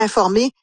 informé,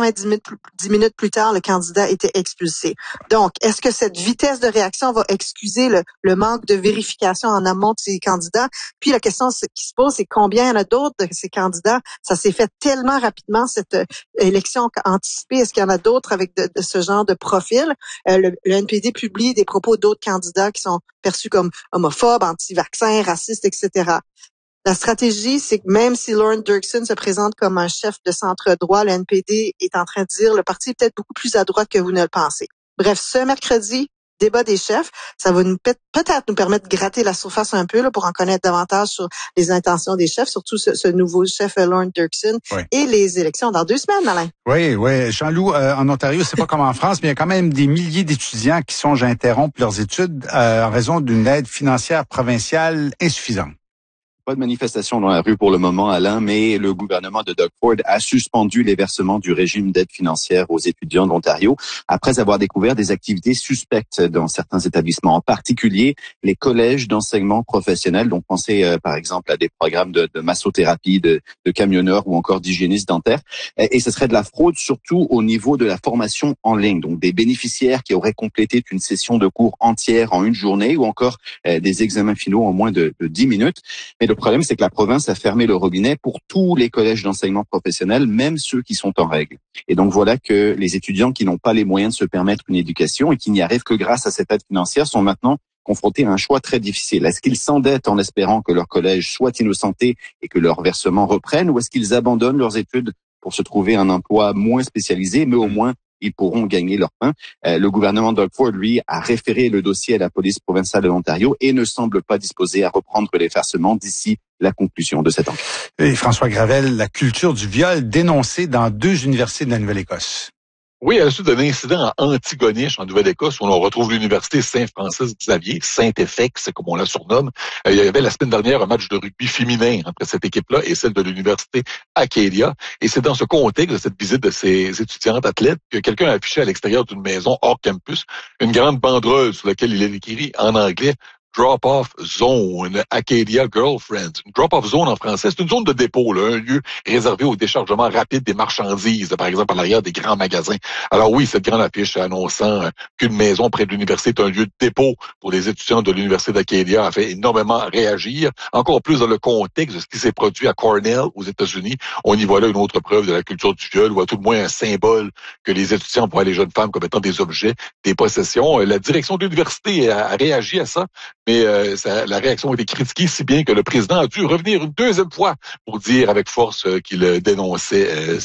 10 minutes plus tard, le candidat était expulsé. Donc, est-ce que cette vitesse de réaction va excuser le manque de vérification en amont de ces candidats? Puis la question qui se pose, c'est combien il y en a d'autres de ces candidats? Ça s'est fait tellement rapidement, cette élection anticipée. Est-ce qu'il y en a d'autres avec de ce genre de profil? Le NPD publie des propos d'autres candidats qui sont perçus comme homophobes, anti-vaccins, racistes, etc. La stratégie, c'est que même si Lauren Dirksen se présente comme un chef de centre-droit, le NPD est en train de dire le parti est peut-être beaucoup plus à droite que vous ne le pensez. Bref, ce mercredi, débat des chefs, ça va peut-être nous permettre de gratter la surface un peu là, pour en connaître davantage sur les intentions des chefs, surtout ce nouveau chef Lauren Dirksen et les élections dans 2 semaines, Alain. Oui. Jean-Loup, en Ontario, c'est pas comme en France, mais il y a quand même des milliers d'étudiants qui songent à interrompre leurs études en raison d'une aide financière provinciale insuffisante. Pas de manifestation dans la rue pour le moment, Alain, mais le gouvernement de Doug Ford a suspendu les versements du régime d'aide financière aux étudiants d'Ontario après avoir découvert des activités suspectes dans certains établissements, en particulier les collèges d'enseignement professionnel. Donc, pensez par exemple à des programmes de massothérapie, de camionneurs ou encore d'hygiénistes dentaires. Et ce serait de la fraude surtout au niveau de la formation en ligne. Donc, des bénéficiaires qui auraient complété une session de cours entière en une journée ou encore des examens finaux en moins de 10 minutes. Mais le problème, c'est que la province a fermé le robinet pour tous les collèges d'enseignement professionnel, même ceux qui sont en règle. Et donc voilà que les étudiants qui n'ont pas les moyens de se permettre une éducation et qui n'y arrivent que grâce à cette aide financière sont maintenant confrontés à un choix très difficile. Est-ce qu'ils s'endettent en espérant que leur collège soit innocenté et que leurs versements reprennent, ou est-ce qu'ils abandonnent leurs études pour se trouver un emploi moins spécialisé, mais au moins ils pourront gagner leur pain. Le gouvernement Doug Ford, lui, a référé le dossier à la police provinciale de l'Ontario et ne semble pas disposé à reprendre les versements d'ici la conclusion de cette enquête. Et François Gravel, la culture du viol dénoncée dans 2 universités de la Nouvelle-Écosse. Oui, à la suite d'un incident à Antigonish, en Nouvelle-Écosse, où on retrouve l'université Saint-Francis-Xavier, Saint-FX, comme on la surnomme. Il y avait la semaine dernière un match de rugby féminin entre cette équipe-là et celle de l'université Acadia. Et c'est dans ce contexte de cette visite de ces étudiantes athlètes que quelqu'un a affiché à l'extérieur d'une maison hors campus une grande banderole sur laquelle il est écrit en anglais Drop-off zone, Acadia Girlfriends. Une drop-off zone en français, c'est une zone de dépôt, là, un lieu réservé au déchargement rapide des marchandises, par exemple à l'arrière des grands magasins. Alors oui, cette grande affiche annonçant qu'une maison près de l'université est un lieu de dépôt pour les étudiants de l'université d'Acadia a fait énormément réagir, encore plus dans le contexte de ce qui s'est produit à Cornell aux États-Unis. On y voit là une autre preuve de la culture du viol, ou à tout le moins un symbole que les étudiants voient les jeunes femmes comme étant des objets, des possessions. La direction de l'université a réagi à ça. Mais la réaction a été critiquée si bien que le président a dû revenir une 2e fois pour dire avec force qu'il dénonçait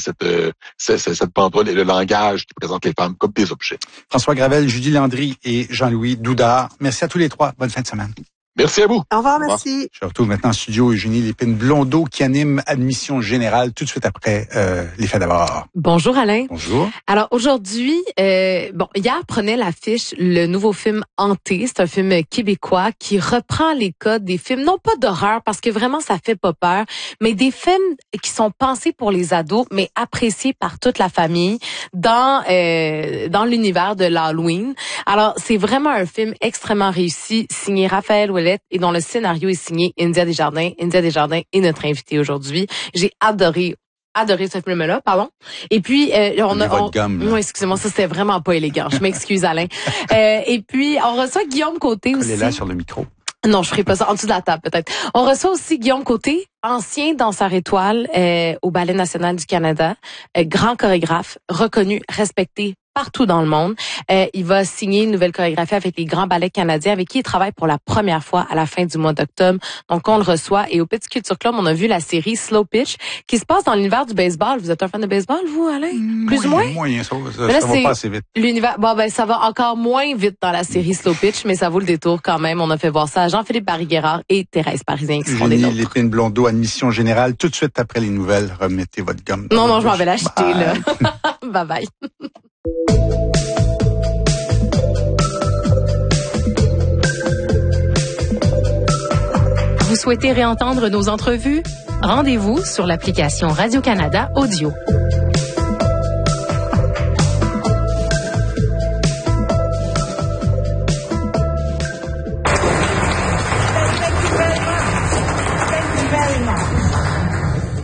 cette banderole et le langage qui présente les femmes comme des objets. François Gravel, Judy Landry et Jean-Louis Doudard. Merci à tous les 3. Bonne fin de semaine. Merci à vous. Au revoir, merci. Je retrouve maintenant en studio Eugénie Lépine-Blondeau qui anime Admission Générale tout de suite après les faits d'abord. Bonjour Alain. Bonjour. Alors aujourd'hui, hier prenait l'affiche le nouveau film Hanté. C'est un film québécois qui reprend les codes des films, non pas d'horreur parce que vraiment ça fait pas peur, mais des films qui sont pensés pour les ados, mais appréciés par toute la famille dans l'univers de l'Halloween. Alors c'est vraiment un film extrêmement réussi, signé Raphaël Ouellet et dont le scénario est signé India Desjardins. India Desjardins est notre invitée aujourd'hui. J'ai adoré ce film-là, pardon. Et puis, non, excusez-moi, ça c'était vraiment pas élégant. Je m'excuse, Alain. Et puis, on reçoit Guillaume Côté aussi. Collez-la sur le micro. Non, je ferai pas ça. En dessous de la table, peut-être. On reçoit aussi Guillaume Côté, ancien danseur étoile au Ballet national du Canada, grand chorégraphe, reconnu, respecté partout dans le monde. Il va signer une nouvelle chorégraphie avec les grands ballets canadiens avec qui il travaille pour la première fois à la fin du mois d'octobre. Donc, on le reçoit. Et au Petit Culture Club, on a vu la série Slow Pitch qui se passe dans l'univers du baseball. Vous êtes un fan de baseball, vous, Alain? Plus ou moins? Moyen, ça va pas assez vite. L'univers, ça va encore moins vite dans la série Slow Pitch, mais ça vaut le détour quand même. On a fait voir ça à Jean-Philippe Barry-Guerrard et Thérèse Parisien qui seront des nôtres. Lépine-Blondeau, Admission Générale. Tout de suite après les nouvelles, remettez votre gomme. Non, je m'en vais l'acheter, là. Bye bye. Vous souhaitez réentendre nos entrevues? Rendez-vous sur l'application Radio-Canada Audio.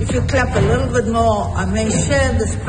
If you clap a little bit more, I may share this